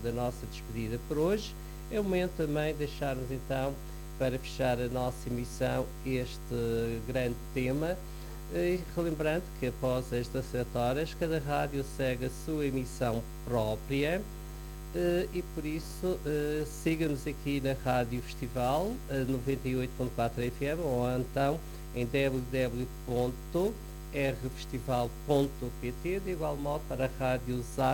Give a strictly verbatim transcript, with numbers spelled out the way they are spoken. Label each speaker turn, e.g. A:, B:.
A: da nossa despedida por hoje. É o momento também de deixarmos então, para fechar a nossa emissão, este grande tema, e relembrando que após as dezassete horas, cada rádio segue a sua emissão própria. Uh, e por isso uh, siga-nos aqui na Rádio Festival uh, noventa e oito ponto quatro F M ou então em w w w ponto r festival ponto p t, de igual modo para a Rádio Z A